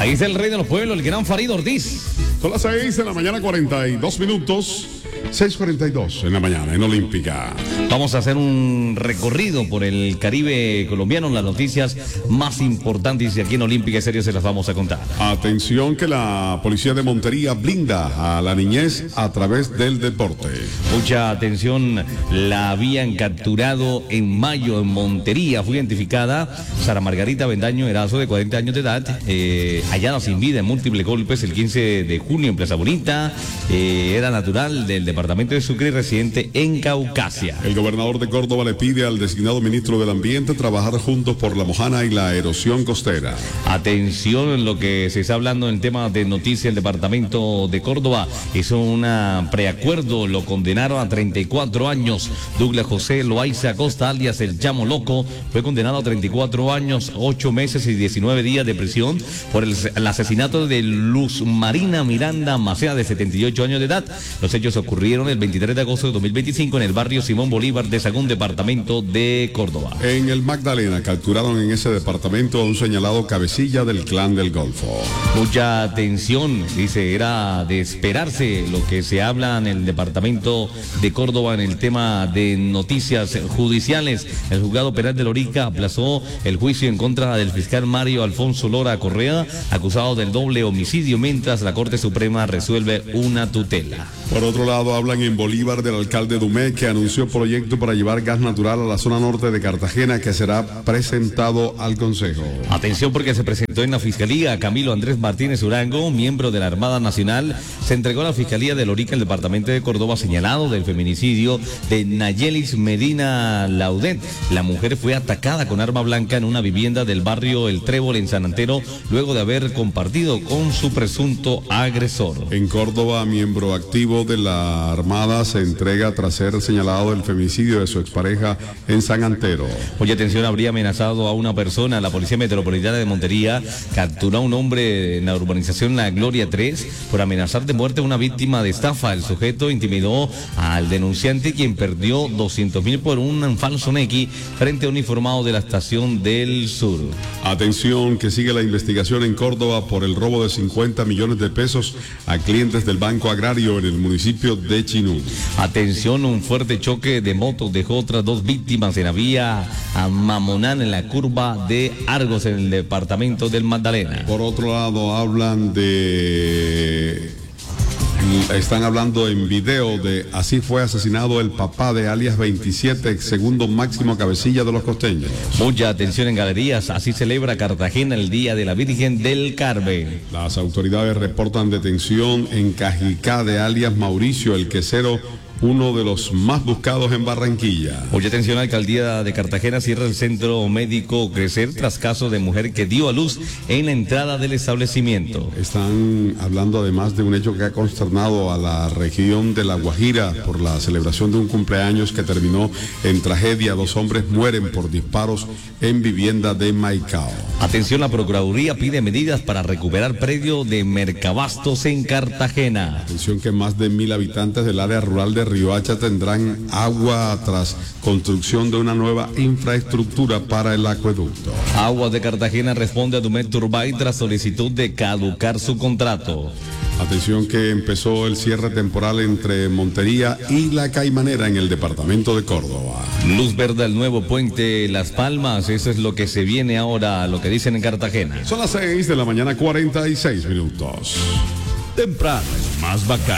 Ahí está el rey de los pueblos, el gran Farid Ortiz. Son las 6 de la mañana, 42 minutos. 6:42 en la mañana, en Olímpica. Vamos a hacer un recorrido por el Caribe colombiano, las noticias más importantes, y aquí en Olímpica Estéreo se las vamos a contar. Atención, que la policía de Montería blinda a la niñez a través del deporte. Mucha atención, la habían capturado en mayo en Montería. Fue identificada Sara Margarita Bendaño Erazo, de 40 años de edad, hallada sin vida en múltiples golpes el 15 de junio en Plaza Bonita. Era natural del departamento de Sucre y residente en Caucasia. El gobernador de Córdoba le pide al designado ministro del Ambiente trabajar juntos por la mojana y la erosión costera. Atención en lo que se está hablando en el tema de noticias. El departamento de Córdoba hizo un preacuerdo, lo condenaron a 34 años. Douglas José Loaiza Acosta, alias el Chamo Loco, fue condenado a 34 años, 8 meses y 19 días de prisión por el asesinato de Luz Marina Miranda Macea, de 78 años de edad. Los hechos ocurrieron el 23 de agosto de 2025 en el barrio Simón Bolívar de Sagún, departamento de Córdoba. En el Magdalena capturaron en ese departamento a un señalado cabecilla del Clan del Golfo. Mucha atención, dice, era de esperarse lo que se habla en el departamento de Córdoba en el tema de noticias judiciales. El juzgado penal de Lorica aplazó el juicio en contra del fiscal Mario Alfonso Lora Correa, acusado del doble homicidio, mientras la Corte Suprema resuelve una tutela. Por otro lado, hablan en Bolívar del alcalde Dumé, que anunció proyecto para llevar gas natural a la zona norte de Cartagena, que será presentado al Consejo. Atención, porque se presentó en la Fiscalía. Camilo Andrés Martínez Urango, miembro de la Armada Nacional, se entregó a la Fiscalía de Lorica, el departamento de Córdoba, señalado del feminicidio de Nayelis Medina Laudet. La mujer fue atacada con arma blanca en una vivienda del barrio El Trébol, en San Antero, luego de haber compartido con su presunto agresor. En Córdoba, miembro activo de la Armada se entrega tras ser señalado del feminicidio de su expareja en San Antero. Oye, atención, habría amenazado a una persona. La Policía Metropolitana de Montería capturó a un hombre en la urbanización La Gloria 3 por amenazar de muerte a una víctima de estafa. El sujeto intimidó al denunciante, quien perdió 200.000 por un falso nequi frente a un uniformado de la estación del sur. Atención, que sigue la investigación en Córdoba por el robo de 50 millones de pesos a clientes del Banco Agrario en el municipio de Chinú. Atención, un fuerte choque de motos dejó otras 2 víctimas en la vía a Mamonán, en la curva de Argos, en el departamento del Magdalena. Por otro lado, están hablando en video de así fue asesinado el papá de alias 27, segundo máximo cabecilla de los costeños. Mucha atención en galerías. Así celebra Cartagena el Día de la Virgen del Carmen. Las autoridades reportan detención en Cajicá de alias Mauricio el Quesero, uno de los más buscados en Barranquilla. Oye, atención, alcaldía de Cartagena cierra el centro médico Crecer tras caso de mujer que dio a luz en la entrada del establecimiento. Están hablando además de un hecho que ha consternado a la región de La Guajira por la celebración de un cumpleaños que terminó en tragedia. 2 hombres mueren por disparos en vivienda de Maicao. Atención, la Procuraduría pide medidas para recuperar predio de Mercabastos en Cartagena. Atención, que más de 1.000 habitantes del área rural de Riohacha tendrán agua tras construcción de una nueva infraestructura para el acueducto. Aguas de Cartagena responde a Dumet Turbay tras solicitud de caducar su contrato. Atención, que empezó el cierre temporal entre Montería y La Caimanera en el departamento de Córdoba. Luz verde al nuevo puente Las Palmas, eso es lo que se viene ahora, lo que dicen en Cartagena. Son las 6 de la mañana, 46 minutos. Temprano, más bacán.